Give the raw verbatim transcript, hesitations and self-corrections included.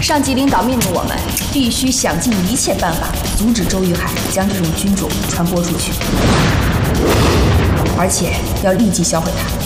上级领导命令我们必须想尽一切办法阻止周玉海将这种军种传播出去，而且要立即销毁它。